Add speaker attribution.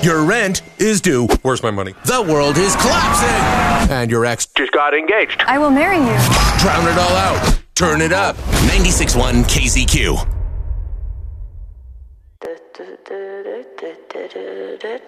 Speaker 1: Your rent is due.
Speaker 2: Where's my money?
Speaker 1: The world is collapsing. And your ex
Speaker 2: Just got engaged.
Speaker 3: I will marry you.
Speaker 1: drown it all out. Turn it up. 96.1 KZQ.